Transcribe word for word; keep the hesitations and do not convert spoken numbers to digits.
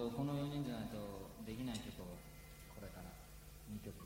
このよにんじゃないとできない曲をこれからにきょく